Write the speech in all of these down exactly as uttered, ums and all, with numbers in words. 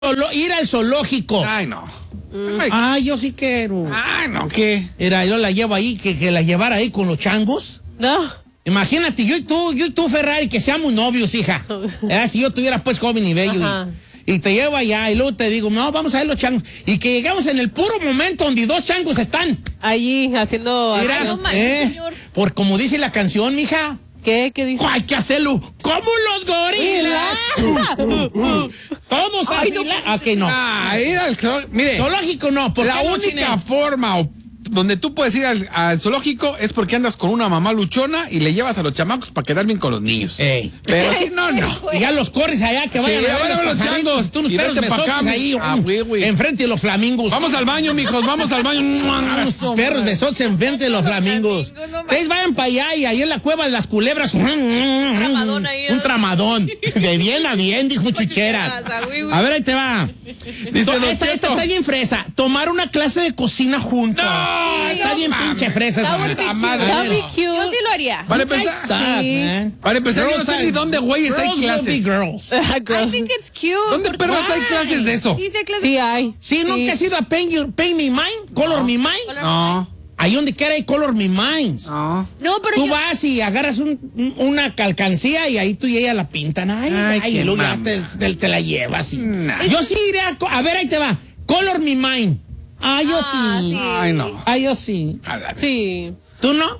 ir al zoológico. Ay, no. Mm. Ay, yo sí quiero. Ay, no, ¿qué? Era, yo la llevo ahí, que, que la llevara ahí con los changos. No. Imagínate, yo y tú, yo y tú, Ferrari, que seamos novios, hija. ¿Eh? Si yo tuviera pues joven y bello. Y, y te llevo allá y luego te digo, no, vamos a ver los changos. Y que llegamos en el puro momento donde dos changos están. Allí, haciendo... Mira, no, eh, por como dice la canción, mija. ¿Qué? ¿Qué dice? Hay que hacerlo como los gorilas. uh, uh, uh. Todos a fila. No, okay, no. Ah, ir al zoológico. Mire, zoológico no. ¿Por la qué no, única Chinel? forma o, donde tú puedes ir al, al zoológico es porque andas con una mamá luchona y le llevas a los chamacos para quedar bien con los niños. Ey. Pero si no, no. Y ya los corres allá, que vayan Sí, a ver a ver los los pajaritos, changos. tú nos Y perros vete pa' besotes acá, ahí, ah, um, güey, güey. enfrente de los flamingos. Vamos al baño, mijos, vamos al baño. Perros besotes enfrente de los flamingos. Ustedes vayan para allá y ahí en la cueva de las culebras. Un tramadón ahí. Un tramadón. De bien a bien, dijo Chuchera. A ver, ahí te va. Dice To- Don esta, esta Cheto. está bien fresa. Tomar una clase de cocina juntos. No, está no bien mames. pinche fresa. That esa would be madre. cute. A ver. That would be cute. Yo sí lo haría. Para Guys empezar, suck, Sí. man. para empezar, yo no Girls sé are- ni dónde, güeyes, hay girls will clases. be girls. I think it's cute. ¿Dónde porque- perros hay clases de eso? Sí, sí hay clases. Sí hay. Sí, ¿nunca has ido a Paint, Your- Paint Me Mind? ¿Color Me Mind? Color No, Ahí donde quiera hay Color Me Minds. no. No, pero Tú yo... vas y agarras un- un- una calcancía y ahí tú y ella la pintan. Ay, Ay, ay, qué y luego ya mamá. te, te- te la llevas. Y... Nah. Yo sí iré a... co- A ver, ahí te va. Color Me Mind. Ah, yo Ah, sí. sí. Ay, no. Ah, yo sí. A la- Sí. ¿Tú no?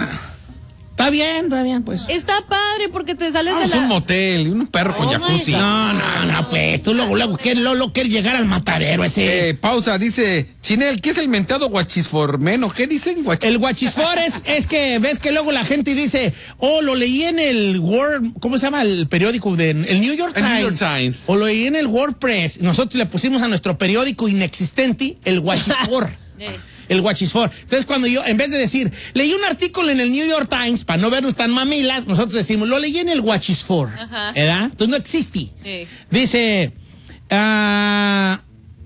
Está bien, está bien, pues. Está padre porque te sales de Vamos a la... un motel y un perro con Oh, jacuzzi. my God. No, no, no, pues. Tú luego, luego quieres, luego, luego quieres llegar al matadero ese. Eh, pausa, dice Chinel, ¿qué es el mentado guachisformeno? ¿Qué dicen? Guachis... El guachisfor es, es que ves que luego la gente dice, oh, lo leí en el Word, ¿cómo se llama el periódico? De, el New York El Times. New York Times. O lo leí en el WordPress. Nosotros le pusimos a nuestro periódico inexistente el guachisfor. Eh. El guachisfor. Entonces, cuando yo, en vez de decir, leí un artículo en el New York Times, para no vernos tan mamilas, nosotros decimos, lo leí en el guachisfor. Ajá. ¿Verdad? Entonces no existe. Sí. Dice, ah,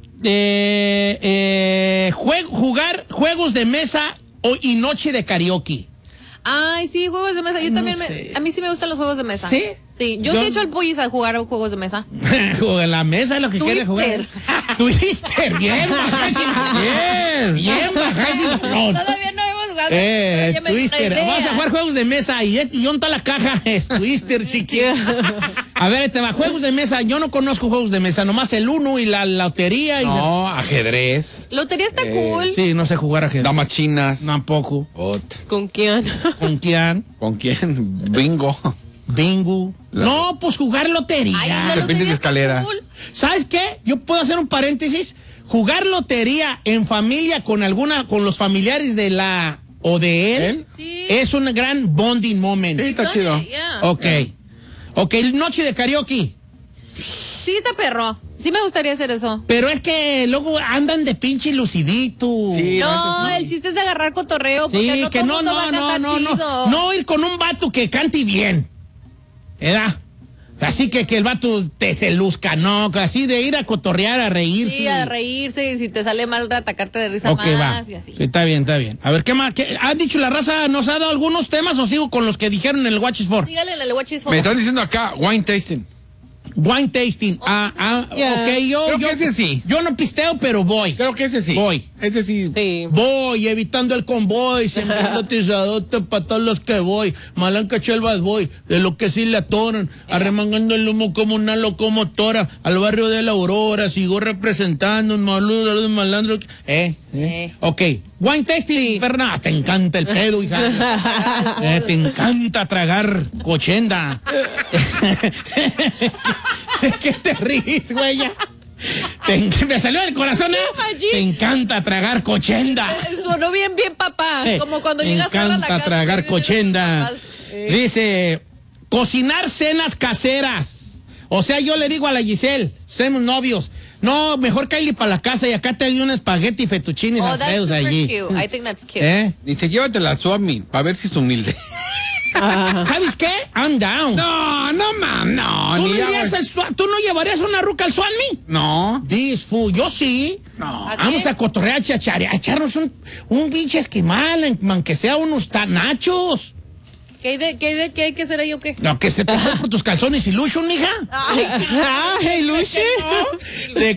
eh, eh, jue- jugar juegos de mesa o- y noche de karaoke. Ay, sí, juegos de mesa. Yo No también sé. me... A mí sí me gustan los juegos de mesa. ¿Sí? Sí. Yo, Yo- sí he hecho el pollis a jugar a juegos de mesa. Juega en la mesa es lo que quiere jugar. Twister, bien, bajáis, bien, bien, bajáis. No, Todavía no hemos jugado. eh, Ya me di una Twister. idea. Vamos a jugar juegos de mesa y, y ¿dónde está la caja? Es Twister, chiqui. A ver, te va. Juegos de mesa. Yo no conozco juegos de mesa, nomás el uno y la lotería. Y No, ajedrez, Lotería está Eh, cool. sí, no sé jugar ajedrez. damas chinas. Tampoco. Ot. ¿Con quién? ¿Con quién? ¿Con quién? Bingo. Bingo. La- No, pues jugar lotería. Ay, la Serpientes lotería de está escaleras. cool. ¿Sabes qué? Yo puedo hacer un paréntesis. Jugar lotería en familia con alguna, con los familiares de la o de él, ¿Él? Sí. es un gran bonding moment. Sí, está Done chido. it, yeah. Ok. Ok, noche de karaoke. Sí, está perro. Sí me gustaría hacer eso. Pero es que luego andan de pinche lucidito. Sí, No, antes el chiste es de agarrar cotorreo porque Sí, no que todo no, mundo va no, a no, cantar no, chido. no. No ir con un vato que cante bien. ¿Verdad? Así que que el vato te se luzca, no, así de ir a cotorrear, a reírse. Sí, a reírse y si te sale mal, de atacarte de risa Ok, va. más y así. Sí, está bien, está bien. A ver, ¿qué más? ¿Qué, ¿ha dicho la raza? ¿Nos ha dado algunos temas o sigo con los que dijeron en el Watch is for? Dígale al Watches for. Me están diciendo acá, wine tasting. Wine tasting. Ah, ah, Yeah. ok, yo, Creo yo, que ese sí. yo no pisteo, pero voy. Creo que ese sí. Voy. Ese sí. Sí. Voy, evitando el convoy, sembrando tizadote para todos los que voy. Malanca chelvas voy, de lo que sí le atoran, arremangando el humo como una locomotora. Al barrio de la Aurora, sigo representando un maludo, los malandros. Eh, eh. Eh. Ok. Wine tasting, Fernanda, te encanta el pedo, hija. Eh, te encanta tragar cochenda. ¿Qué te ríes, güey? Te en- me salió del corazón, ¿eh? Allí. Te encanta tragar cochenda. Sonó bien, bien, papá. Eh, Como cuando me llegas ahora a la encanta casa. tragar y dices, cochenda. papás, eh, Dice, cocinar cenas caseras. O sea, yo le digo a la Giselle, somos novios. No, mejor Kylie para la casa y acá te doy un espagueti fettuccines Oh, that's alfredos super allí. cute. I think that's cute. ¿Eh? Dice, llévatela a Suami, para ver si es humilde. Ah, ¿Sabes qué? I'm down. No, no, mam, no. ¿Tú, ni no hago- irías al Swa- ¿Tú no llevarías una ruca al Swami? No. This fool, yo sí. No. ¿A Vamos qué? a cotorrear, chachare, a echarnos un, un pinche esquimal, en- aunque sea unos ta- nachos. ¿Qué hay, de, qué, hay de, ¿Qué hay que hacer ahí o qué? No, que se te fue por tus calzones Illusion, mija. Ay, Luche. De